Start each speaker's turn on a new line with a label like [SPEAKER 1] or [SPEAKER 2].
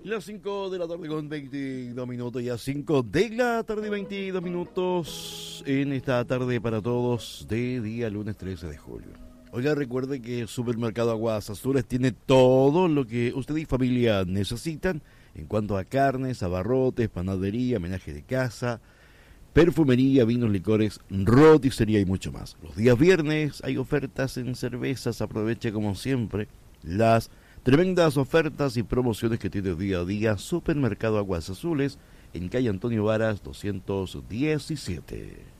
[SPEAKER 1] Las 5 de la tarde con 22 minutos, ya 5 de la tarde 22 minutos en esta tarde para todos de día lunes 13 de julio. Oiga, recuerde que el Supermercado Aguas Azules tiene todo lo que usted y familia necesitan en cuanto a carnes, abarrotes, panadería, menaje de casa, perfumería, vinos, licores, roticería y mucho más. Los días viernes hay ofertas en cervezas, aproveche como siempre las tremendas ofertas y promociones que tiene día a día Supermercado Aguas Azules en calle Antonio Varas 217.